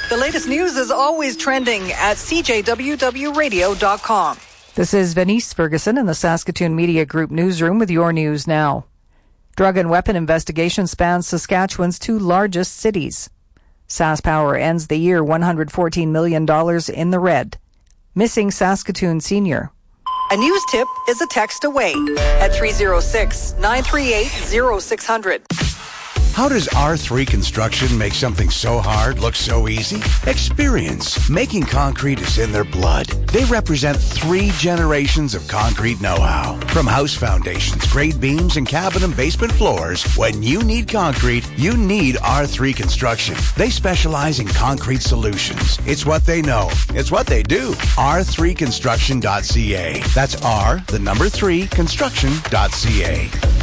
The latest news is always trending at cjwwradio.com. This is Venice Ferguson in the Saskatoon Media Group newsroom with your news now. Drug and weapon investigation spans Saskatchewan's two largest cities. SaskPower ends the year $114 million in the red. Missing Saskatoon senior. A news tip is a text away at 306-938-0600. How does R3 Construction make something so hard look so easy? Experience. Making concrete is in their blood. They represent 3 generations of concrete know-how. From house foundations, grade beams, and cabin and basement floors, when you need concrete, you need R3 Construction. They specialize in concrete solutions. It's what they know. It's what they do. R3construction.ca. That's R, the number 3, construction.ca.